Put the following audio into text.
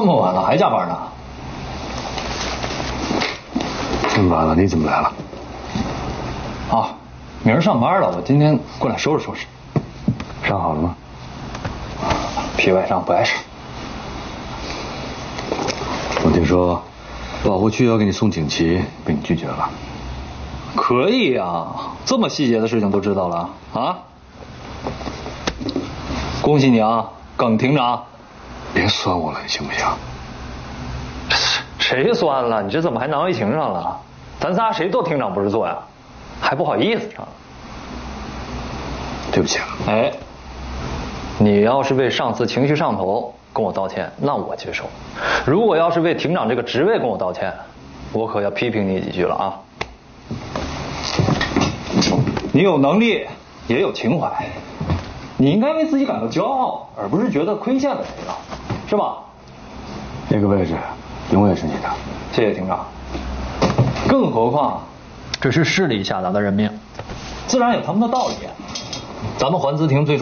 么晚了还加班呢？ 这么晚了你怎么来了？ 啊，明儿上班了，我今天过来收拾收拾。 伤好了吗？ 皮外伤不碍事。 我听说保护区要给你送锦旗，被你拒绝了。 可以呀，这么细节的事情都知道了啊！恭喜你啊，耿厅长。 别酸我了，你行不行？ 谁酸了？你这怎么还难为情上了？咱仨谁做厅长不是做呀？还不好意思上？ 对不起啊。 哎，你要是为上次情绪上头跟我道歉，那我接受；如果要是为厅长这个职位跟我道歉，我可要批评你几句了啊！你有能力，也有情怀，你应该为自己感到骄傲，而不是觉得亏欠了谁了，是吧？ 这个位置永远是你的。 谢谢厅长。更何况，这是市里下达的任命，自然有他们的道理。咱们环资厅最终